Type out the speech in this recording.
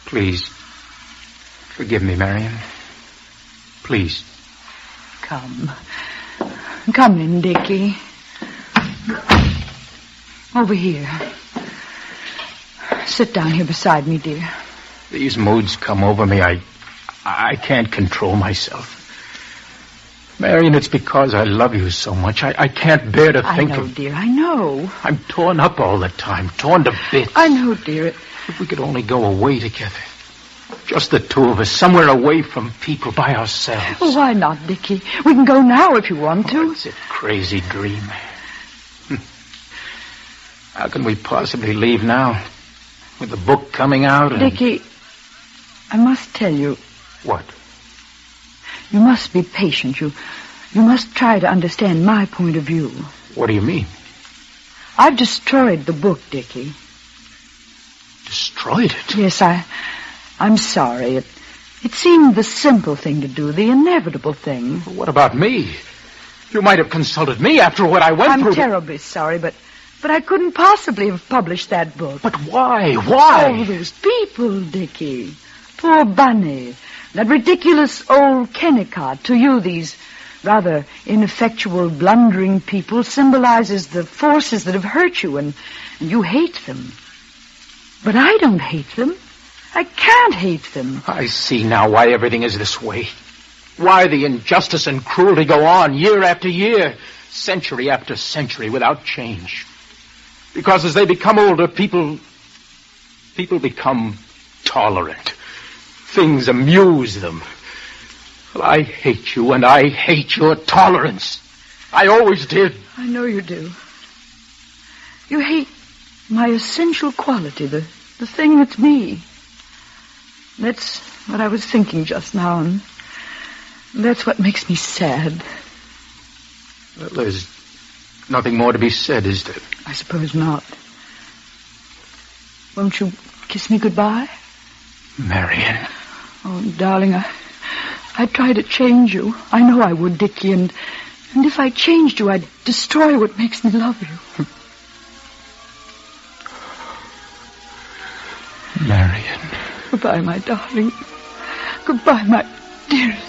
Please, forgive me, Marion. Please. Come. Come in, Dickie. Over here. Sit down here beside me, dear. These moods come over me. I can't control myself. Marion, it's because I love you so much. I can't bear to think of... I know, dear, I know. I'm torn up all the time, torn to bits. I know, dear. If we could only go away together. Just the two of us, somewhere away from people, by ourselves. Well, why not, Dickie? We can go now if you want to. Oh, it's a crazy dream. How can we possibly leave now? With the book coming out and... Dickie, I must tell you... What? You must be patient. You must try to understand my point of view. What do you mean? I've destroyed the book, Dickie. Destroyed it? Yes, I'm sorry. It seemed the simple thing to do, the inevitable thing. What about me? You might have consulted me after what I went through. I'm terribly sorry, but I couldn't possibly have published that book. But why? Why? Oh, those people, Dickie. Poor Bunny. That ridiculous old Kennicott. To you, these rather ineffectual, blundering people symbolizes the forces that have hurt you, and you hate them. But I don't hate them. I can't hate them. I see now why everything is this way. Why the injustice and cruelty go on year after year, century after century without change. Because as they become older, people become tolerant. Things amuse them. Well, I hate you, and I hate your tolerance. I always did. I know you do. You hate my essential quality, the thing that's me. That's what I was thinking just now, and that's what makes me sad. Well, there's nothing more to be said, is there? I suppose not. Won't you kiss me goodbye? Marion. Oh, darling, I'd try to change you. I know I would, Dickie, and if I changed you, I'd destroy what makes me love you. Marion. Goodbye, my darling. Goodbye, my dearest.